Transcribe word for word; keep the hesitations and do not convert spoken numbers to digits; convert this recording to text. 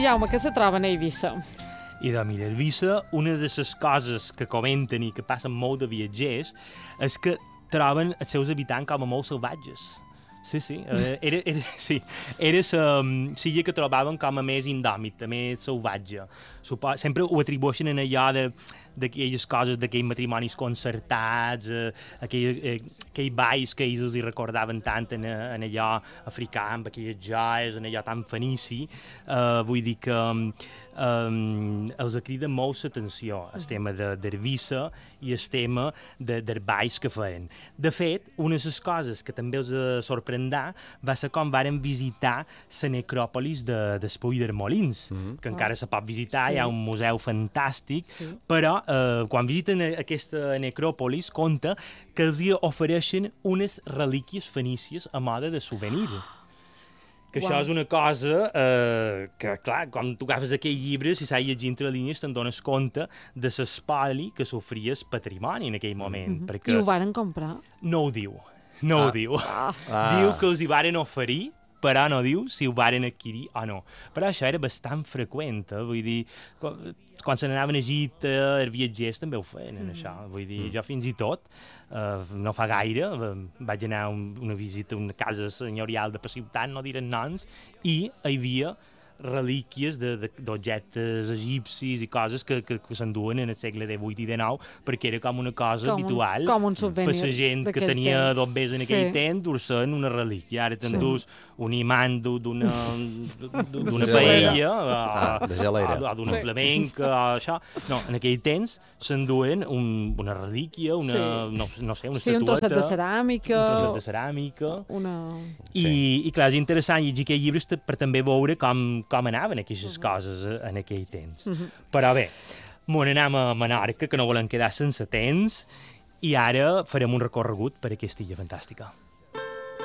Jaume, què se troben a Eivissa? I de mira, a Eivissa, una de les coses que comenten i que passen molt de viatgers és que troben els seus habitants com a molt salvatges. Sí, sí, era, era, sí. era la silla que trobaven com a més indòmita, més salvatge. Supo, sempre ho atribueixen en allò de d'aquelles coses, d'aquells matrimonis concertats, eh, aquell, eh, aquells balls que ells els hi recordaven tant en, en allò africà, amb aquelles joies, en allò tan fenici. Uh, vull dir que um, els crida molt l'atenció el tema de d'Eivissa i el tema de, dels balls que feien. De fet, una de les coses que també els sorprendrà va ser com varen visitar la necròpolis de, d'Espull dels Molins, mm-hmm. que encara se pot visitar, sí. Hi ha un museu fantàstic, sí. Però eh, quan visiten aquesta necròpolis compta que els hi ofereixen unes relíquies fenícies a moda de souvenir. Que wow. Això és una cosa eh, que, clar, quan tu agafes aquell llibre, si saps llegir entre línies, te'n dones compte de l'espoli que sofria el patrimoni en aquell moment. Mm-hmm. Perquè I ho varen comprar? No ho diu, no ah. ho diu. Ah. Diu que els hi varen oferir, però no diu si ho varen adquirir o no. Però això era bastant freqüent, eh? Vull dir, quan, quan se n'anaven a Egipte, els viatgers també ho feien, mm. això. Vull dir, mm. jo fins i tot, eh, no fa gaire, vaig anar a un, una visita a una casa senyorial de la ciutat, no diran noms, i hi havia relíquies d'objectes egipcis i coses que, que, que s'enduen en el segle divuit i dinou, perquè era com una cosa com habitual un, com un souvenir per la gent que tenia dobbers en aquell sí. temps, dur-se'n una relíquia. Ara t'endús sí. un imant d'una d'una paella ah, o, o d'una sí. flamenca o això. No, en aquell temps s'enduen un, una relíquia, una, sí. no, no sé, una sí, estatueta. Un trosset de ceràmica. Un trosset de ceràmica. Una... I, sí. I clar, és interessant llegir aquells llibres per també veure com com anaven aquestes uh-huh. coses en aquell temps. Uh-huh. Però bé, m'on anem a Menorca, que no volen quedar sense temps, i ara farem un recorregut per aquesta illa fantàstica.